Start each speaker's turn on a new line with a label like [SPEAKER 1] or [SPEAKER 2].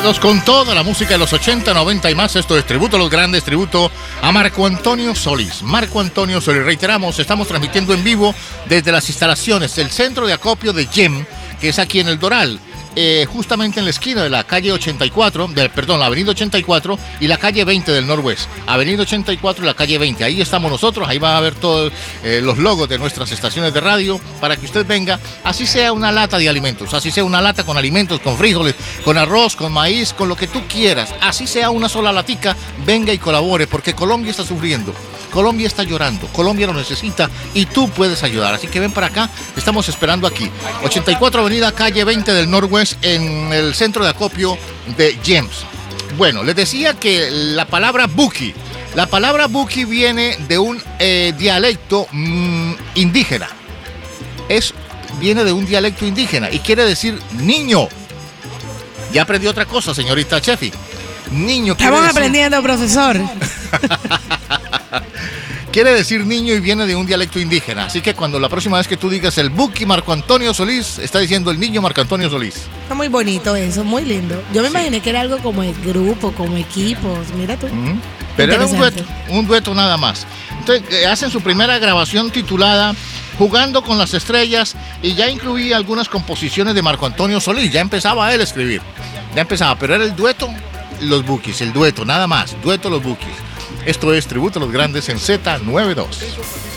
[SPEAKER 1] 9-2 con toda la música de los 80, 90 y más. Esto es Tributo a los Grandes, tributo a Marco Antonio Solís. Marco Antonio Solís, reiteramos, estamos transmitiendo en vivo desde las instalaciones del centro de acopio de GEM, que es aquí en El Doral. Justamente en la esquina de la calle 84, la avenida 84 y la calle 20 del Norwest. Avenida 84 y la calle 20. Ahí estamos nosotros, ahí va a ver todos los logos de nuestras estaciones de radio para que usted venga, así sea una lata de alimentos, así sea una lata con alimentos, con frijoles, con arroz, con maíz, con lo que tú quieras, así sea una sola latica, venga y colabore, porque Colombia está sufriendo. Colombia está llorando, Colombia lo necesita y tú puedes ayudar. Así que ven para acá, estamos esperando aquí. 84 Avenida, calle 20 del Norwest, en el centro de acopio de GEMS. Bueno, les decía que la palabra buki viene de un dialecto indígena. Viene de un dialecto indígena y quiere decir niño. Ya aprendí otra cosa, señorita Chefi. Niño.
[SPEAKER 2] Estamos aprendiendo, profesor.
[SPEAKER 1] Quiere decir niño y viene de un dialecto indígena. Así que cuando la próxima vez que tú digas el buki Marco Antonio Solís, está diciendo el niño Marco Antonio Solís.
[SPEAKER 2] Está muy bonito eso, muy lindo. Yo me imaginé que era algo como el grupo, como equipos. Mira tú.
[SPEAKER 1] Pero era un dueto nada más. Entonces hacen su primera grabación titulada Jugando con las Estrellas y ya incluía algunas composiciones de Marco Antonio Solís. Ya empezaba él a escribir. Pero era el dueto, los bukis, el dueto, nada más. Dueto, los bukis. Esto es Tributo a los Grandes en Z92.